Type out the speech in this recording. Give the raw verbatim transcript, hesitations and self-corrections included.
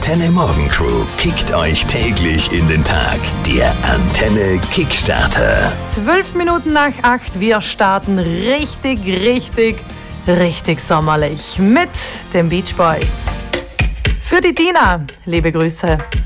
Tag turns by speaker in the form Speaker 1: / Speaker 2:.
Speaker 1: Antenne Morgen Crew kickt euch täglich in den Tag. Der Antenne Kickstarter.
Speaker 2: Zwölf Minuten nach acht, wir starten richtig, richtig, richtig sommerlich mit den Beach Boys. Für die Tina, liebe Grüße.